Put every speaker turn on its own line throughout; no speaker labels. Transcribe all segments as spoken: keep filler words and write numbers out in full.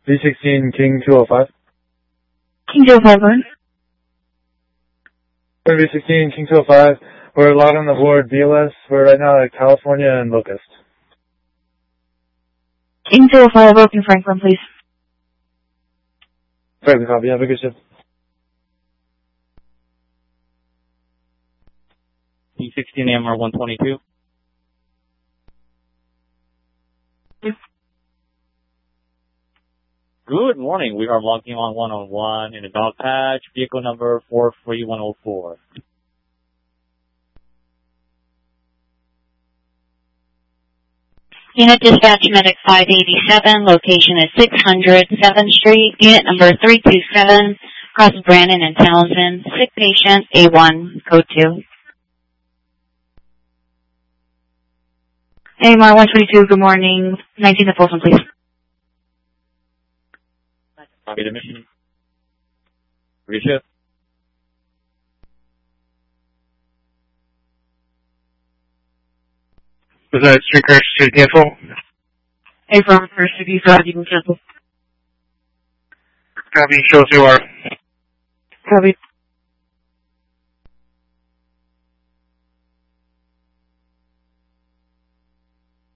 V sixteen King two oh five.
King two oh five, one.
V sixteen King two oh five. We're loud on the board B L S. We're right now at California and Locust.
King two oh five, open Franklin, please.
Franklin, copy. Have a good shift.
V sixteen A M R one twenty-two. Good morning. We are logging on one oh one in the dog patch, vehicle number four three one oh four.
Unit Dispatch Medic five eighty-seven, location is six hundred seventh Street, unit number three two seven, across Brandon and Townsend, sick patient, A one, code two.
A M R one twenty-two, good morning. nineteen to Folsom, please.
Copy the mission. Reshift.
Was that street car street cancel?
A from first degree five, you can cancel.
Copy, show us who you are.
Copy.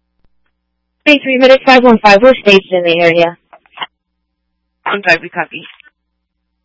Hey, three minutes, five one five, we're staged in the area. On type, we copy.